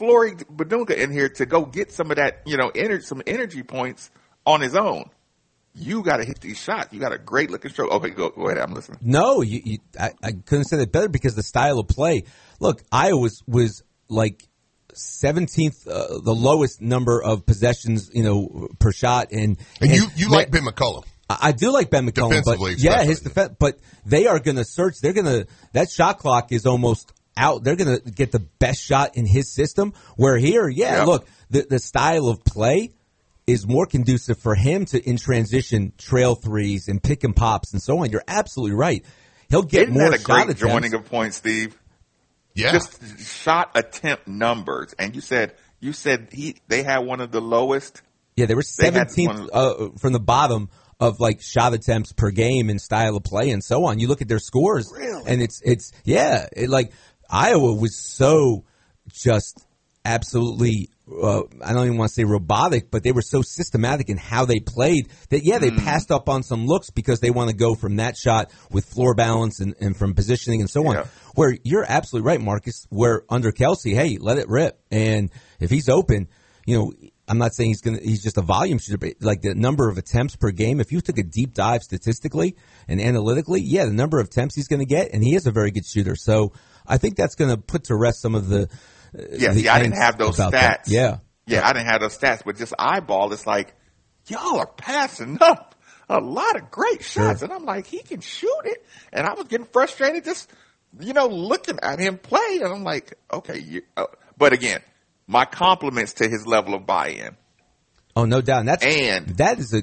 Flory Badunga in here to go get some of that, some energy points on his own. You got to hit these shots. You got a great looking stroke. Okay, go ahead. I'm listening. No, I couldn't say that better because the style of play. Look, Iowa was like 17th, the lowest number of possessions, per shot. And you like Ben McCullum. I do like Ben McCullum, but yeah, his defense. But they are going to search. That shot clock is almost out. They're going to get the best shot in his system. Where here, look, the style of play is more conducive for him to, in transition, trail threes and pick and pops and so on. You're absolutely right. He'll get Isn't more that a shot great joining of points, Steve? Yeah. Just shot attempt numbers. And you said they had one of the lowest. Yeah, they were 17th from the bottom of like shot attempts per game and style of play and so on. You look at their scores, and like Iowa was so just absolutely. I don't even want to say robotic, but they were so systematic in how they played that, they passed up on some looks because they want to go from that shot with floor balance and from positioning and so on. Where you're absolutely right, Marcus, where under Kelsey, hey, let it rip. And if he's open, I'm not saying he's just a volume shooter, but like the number of attempts per game, if you took a deep dive statistically and analytically, the number of attempts he's going to get, and he is a very good shooter. So I think that's going to put to rest some of the I didn't have those stats. That. Yeah, I didn't have those stats, but just eyeball, it's like, y'all are passing up a lot of great shots. And I'm like, he can shoot it. And I was getting frustrated just, looking at him play. And I'm like, okay. But again, my compliments to his level of buy-in. Oh, no doubt. That's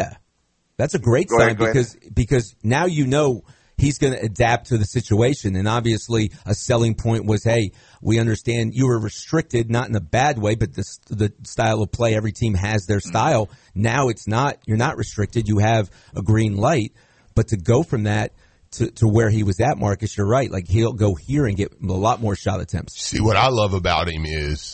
a great sign because now he's going to adapt to the situation. And obviously a selling point was, hey, we understand you were restricted, not in a bad way, but the style of play, every team has their style. Now you're not restricted. You have a green light. But to go from that to where he was at, Marcus, you're right. Like he'll go here and get a lot more shot attempts. See, what I love about him is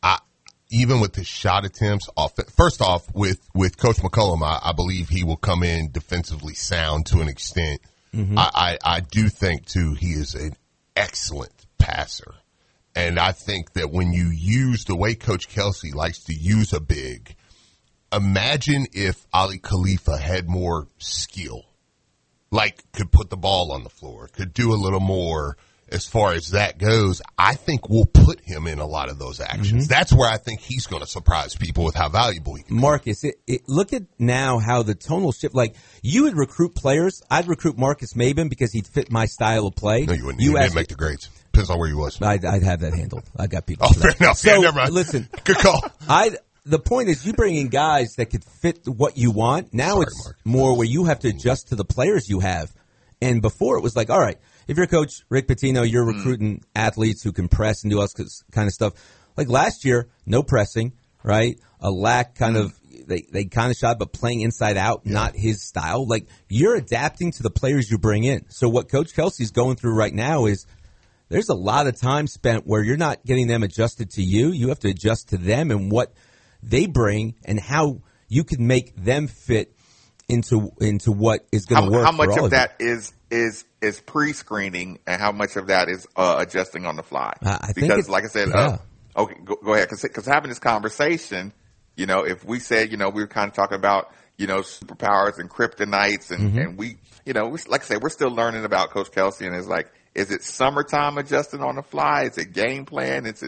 even with his shot attempts, first off, with Coach McCullum, I believe he will come in defensively sound to an extent. Mm-hmm. I do think, too, he is an excellent passer. And I think that when you use the way Coach Kelsey likes to use a big, imagine if Ali Khalifa had more skill, like could put the ball on the floor, could do a little more as far as that goes. I think we'll put him in a lot of those actions. Mm-hmm. That's where I think he's going to surprise people with how valuable he can be. Marcus, look at now how the tonal shift. Like, you would recruit players. I'd recruit Marcus Maben because he'd fit my style of play. No, you wouldn't. You didn't make the grades. Depends on where you was. I'd have that handled. I got people. Oh, fair enough. So, never mind. Listen. Good call. The point is, you bring in guys that could fit what you want. Now it's Mark. More where you have to adjust to the players you have. And before it was like, all right, if you're Coach Rick Pitino, you're recruiting athletes who can press and do all this kind of stuff. Like last year, no pressing, right? A lack kind of, they kind of shot, but playing inside out, not his style. Like, you're adapting to the players you bring in. So what Coach Kelsey's going through right now is there's a lot of time spent where you're not getting them adjusted to you. You have to adjust to them and what they bring and how you can make them fit into what is going to work. How much for all of that is pre-screening and how much of that is adjusting on the fly? Because, like I said, okay, go ahead. Because having this conversation, if we said, we were kind of talking about, superpowers and kryptonites and we, like I said, we're still learning about Coach Kelsey, and it's like, is it summertime adjusting on the fly? Is it game plan? Is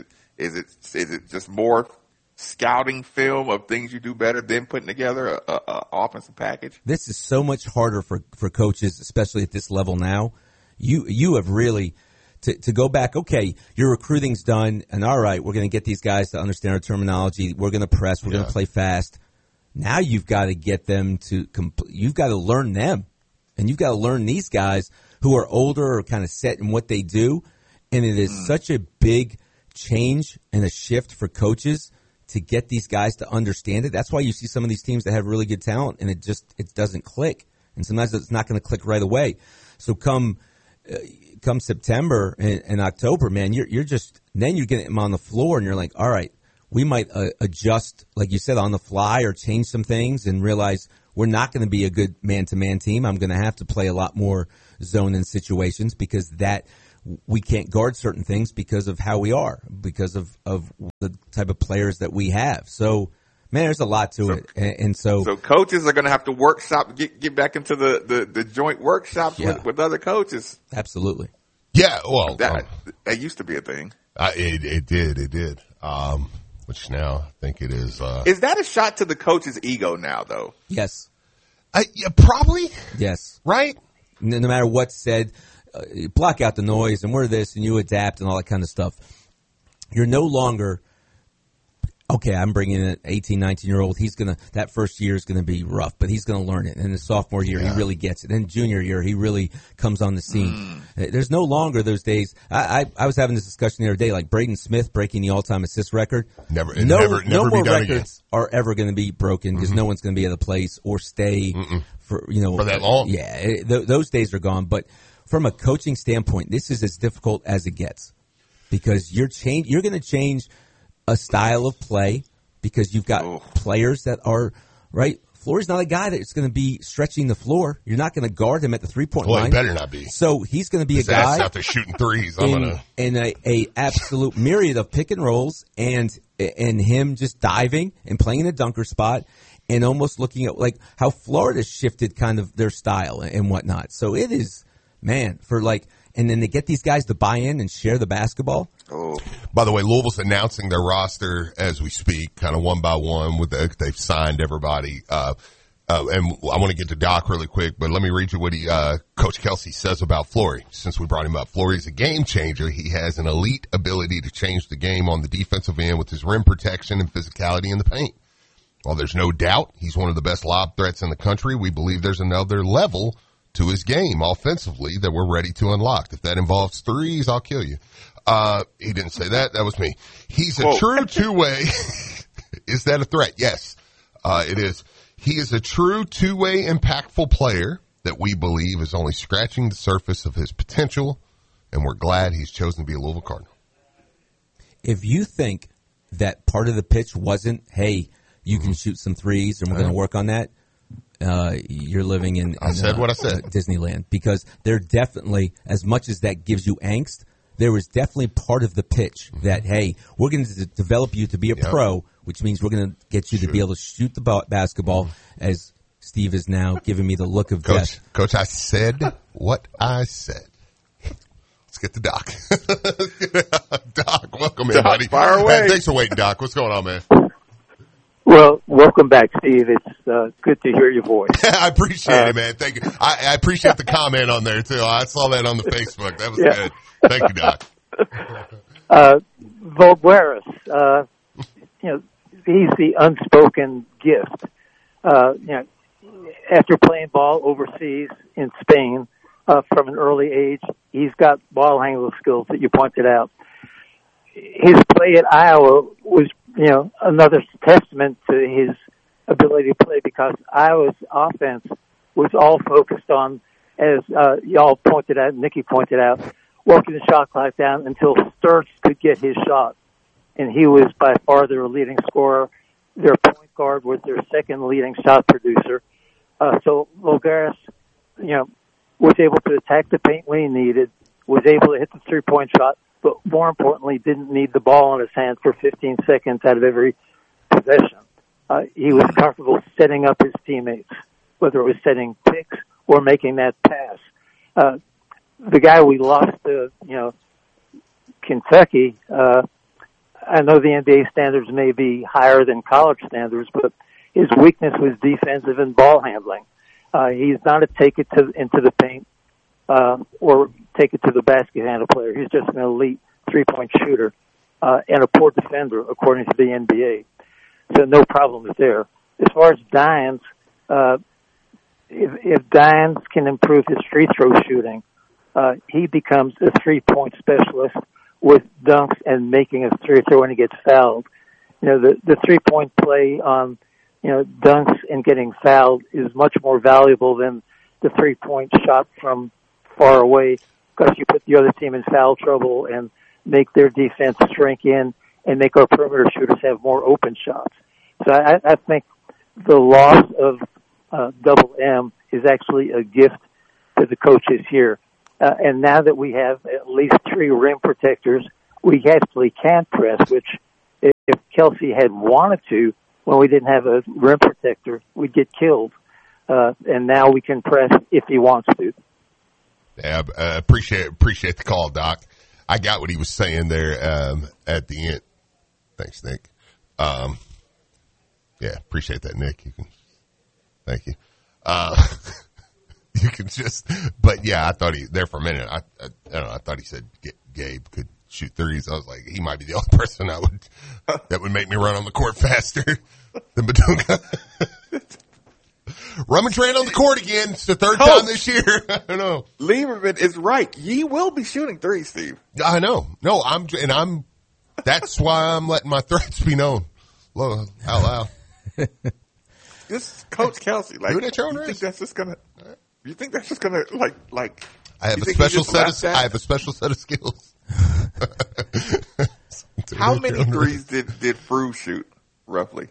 it just more scouting film of things you do better than putting together a offensive package? This is so much harder for coaches, especially at this level now. You have really to go back. Okay, your recruiting's done, and all right, we're going to get these guys to understand our terminology. We're going to press. We're going to play fast. Now you've got to get them to. You've got to learn them, and you've got to learn these guys who are older or kind of set in what they do. And it is such a big change and a shift for coaches to get these guys to understand it. That's why you see some of these teams that have really good talent and it doesn't click. And sometimes it's not going to click right away. So come September and October, man, you're getting them on the floor and you're like, all right, we might adjust, like you said, on the fly or change some things and realize we're not going to be a good man-to-man team. I'm going to have to play a lot more zone in situations because that we can't guard certain things because of how we are, because of the type of players that we have. So, man, there's a lot to it. And so coaches are going to have to workshop, get back into the joint workshops with other coaches. Absolutely. Yeah. Well, that used to be a thing. It did. Which now I think it is. Is that a shot to the coach's ego now, though? Yes. Yeah, probably. Yes. Right? No matter what's said, block out the noise and we're this and you adapt and all that kind of stuff. You're no longer, okay, I'm bringing an 18, 19-year-old. That first year is going to be rough, but he's going to learn it. And the sophomore year, he really gets it. And junior year, he really comes on the scene. There's no longer those days. I was having this discussion the other day, like Braden Smith breaking the all-time assist record. Never no more records again. are ever going to be broken because no one's going to be at a place or stay for that long. Yeah, those days are gone. But from a coaching standpoint, this is as difficult as it gets because you're going to change a style of play because you've got players that are right. Flory's not a guy that's going to be stretching the floor. You're not going to guard him at the 3-point line. Well, he better not be. So he's going to be His a guy ass out there shooting threes. in a absolute myriad of pick and rolls and him just diving and playing in a dunker spot and almost looking at like how Florida shifted kind of their style and whatnot. So it is, man, and then they get these guys to buy in and share the basketball. Oh. By the way, Louisville's announcing their roster as we speak, kind of one by one. They've signed everybody. And I want to get to Doc really quick, but let me read you what Coach Kelsey says about Flory. Since we brought him up, Flory is a game changer. He has an elite ability to change the game on the defensive end with his rim protection and physicality in the paint. While there's no doubt he's one of the best lob threats in the country, we believe there's another level to his game offensively that we're ready to unlock. If that involves threes, I'll kill you. He didn't say that. That was me. He's a true two-way. Is that a threat? Yes, it is. He is a true two-way impactful player that we believe is only scratching the surface of his potential, and we're glad he's chosen to be a Louisville Cardinal. If you think that part of the pitch wasn't, hey, you can shoot some threes and we're going to work on that, you're living in I said what I said. Disneyland, because they're definitely, as much as that gives you angst, there was definitely part of the pitch that, hey, we're going to develop you to be a pro, which means we're going to get you to be able to shoot the basketball, as Steve is now giving me the look of death. Coach, I said what I said. Let's get to Doc. Doc, welcome in, buddy. Fire away. Hey, thanks for waiting, Doc. What's going on, man? Well, welcome back, Steve. It's good to hear your voice. I appreciate it, man. Thank you. I appreciate the comment on there, too. I saw that on the Facebook. That was good. Thank you, Doc. Voulgaris, he's the unspoken gift. After playing ball overseas in Spain from an early age, he's got ball handling skills that you pointed out. His play at Iowa was, another testament to his ability to play, because Iowa's offense was all focused on, as y'all pointed out, Nikki pointed out, working the shot clock down until Sturts could get his shot. And he was by far their leading scorer. Their point guard was their second leading shot producer. So Voulgaris, was able to attack the paint when he needed, was able to hit the three-point shot, but more importantly, didn't need the ball in his hand for 15 seconds out of every possession. He was comfortable setting up his teammates, whether it was setting picks or making that pass. The guy we lost to, Kentucky, I know the NBA standards may be higher than college standards, but his weakness was defensive and ball handling. He's not a take it into the paint, or take it to the basket handle player. He's just an elite three-point shooter, and a poor defender, according to the NBA. So no problems there. As far as Dines, if Dines can improve his free throw shooting, he becomes a three-point specialist with dunks and making a free throw when he gets fouled. The three-point play on, dunks and getting fouled is much more valuable than the three-point shot from far away, because you put the other team in foul trouble and make their defense shrink in and make our perimeter shooters have more open shots. So I think the loss of Double M is actually a gift to the coaches here. And now that we have at least 3 rim protectors, we actually can press, which if Kelsey had wanted to, when we didn't have a rim protector, we'd get killed. And now we can press if he wants to. Yeah, appreciate the call, Doc. I got what he was saying there at the end. Thanks, Nick. Yeah, appreciate that, Nick. Thank you. You can just, but yeah, I thought there for a minute. I don't know. I thought he said Gabe could shoot threes. I was like, he might be the only person that would make me run on the court faster than Batunga. Rummage ran on the court again. It's the third time this year. I don't know. Lieberman is right. He will be shooting threes, Steve. I know. No, that's why I'm letting my threats be known. Out loud. This Coach Kelsey, like, do it at your own risk. risk. You think that's just gonna like? I have a special set of skills. How many threes did Frew shoot roughly?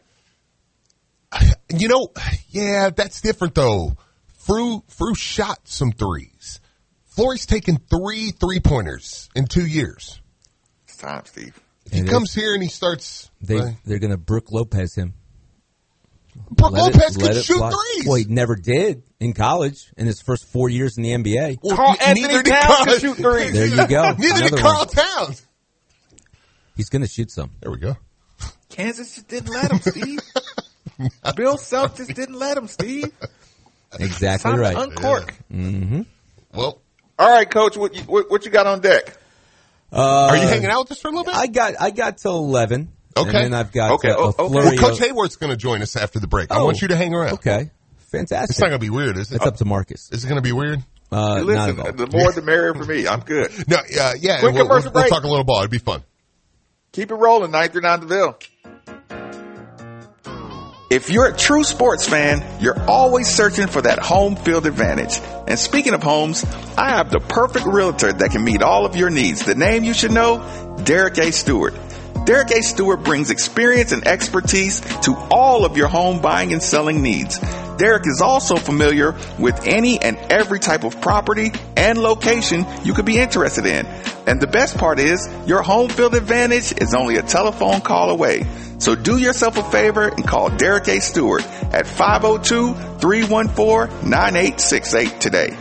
Yeah, that's different though. Frew shot some threes. Flory's taken 3 3-pointers in 2 years. It's time, Steve. If he comes here and he starts, they're going to Brook Lopez him. Brook Lopez could shoot threes. Well, he never did in college in his first 4 years in the NBA. Well, Karl-Anthony Towns can shoot threes. There you go. Neither did Karl Towns. He's going to shoot some. There we go. Kansas just didn't let him, Steve. Bill Self just didn't let him, Steve. Exactly right. Uncork. Yeah. Mm-hmm. Well, all right, Coach. What you got on deck? Are you hanging out with us for a little bit? I got till 11. Okay. And then I've got a flurry. Well, Coach Hayward's going to join us after the break. I want you to hang around. Okay. Fantastic. It's not going to be weird, is it? It's up to Marcus. Is it going to be weird? Listen, the more the merrier for me. I'm good. No, yeah. Quick commercial break. We'll talk a little ball. It'll be fun. Keep it rolling, 939 DeVille. If you're a true sports fan, you're always searching for that home field advantage. And speaking of homes, I have the perfect realtor that can meet all of your needs. The name you should know, Derek A. Stewart. Derek A. Stewart brings experience and expertise to all of your home buying and selling needs. Derek is also familiar with any and every type of property and location you could be interested in. And the best part is, your home field advantage is only a telephone call away. So do yourself a favor and call Derek A. Stewart at 502-314-9868 today.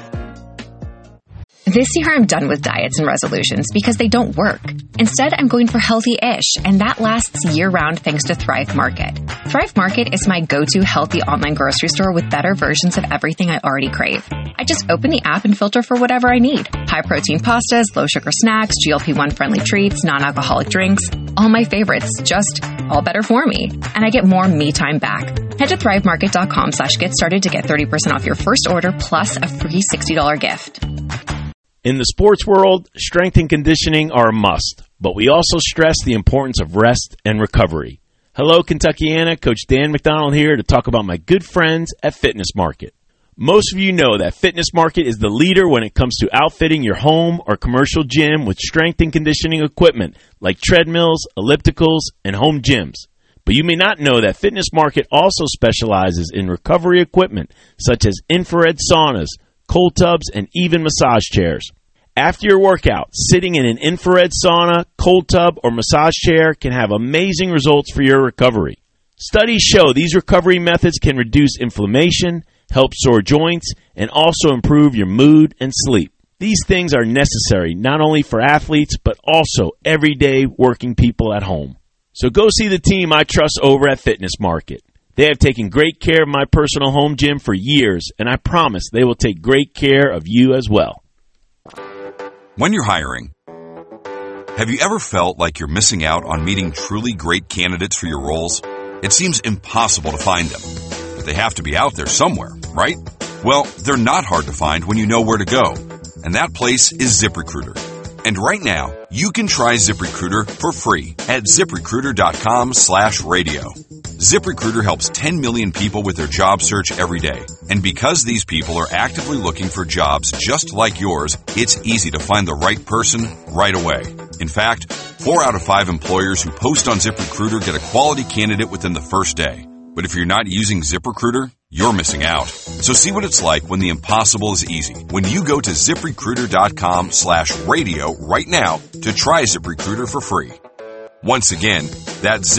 This year I'm done with diets and resolutions because they don't work. Instead, I'm going for healthy-ish, and that lasts year-round thanks to Thrive Market. Thrive Market is my go-to healthy online grocery store with better versions of everything I already crave. I just open the app and filter for whatever I need. High-protein pastas, low-sugar snacks, GLP-1 friendly treats, non-alcoholic drinks. All my favorites, just all better for me. And I get more me time back. Head to thrivemarket.com/get started to get 30% off your first order plus a free $60 gift. In the sports world, strength and conditioning are a must, but we also stress the importance of rest and recovery. Hello, Kentuckiana. Coach Dan McDonald here to talk about my good friends at Fitness Market. Most of you know that Fitness Market is the leader when it comes to outfitting your home or commercial gym with strength and conditioning equipment like treadmills, ellipticals, and home gyms. But you may not know that Fitness Market also specializes in recovery equipment such as infrared saunas, cold tubs, and even massage chairs. After your workout, sitting in an infrared sauna, cold tub, or massage chair can have amazing results for your recovery. Studies show these recovery methods can reduce inflammation, help sore joints, and also improve your mood and sleep. These things are necessary not only for athletes, but also everyday working people at home. So go see the team I trust over at Fitness Market. They have taken great care of my personal home gym for years, and I promise they will take great care of you as well. When you're hiring, have you ever felt like you're missing out on meeting truly great candidates for your roles? It seems impossible to find them, but they have to be out there somewhere, right? Well, they're not hard to find when you know where to go, and that place is ZipRecruiter. And right now, you can try ZipRecruiter for free at ZipRecruiter.com/radio. ZipRecruiter helps 10 million people with their job search every day. And because these people are actively looking for jobs just like yours, it's easy to find the right person right away. In fact, 4 out of 5 employers who post on ZipRecruiter get a quality candidate within the first day. But if you're not using ZipRecruiter, you're missing out. So see what it's like when the impossible is easy. When you go to ZipRecruiter.com/radio right now to try ZipRecruiter for free. Once again, that's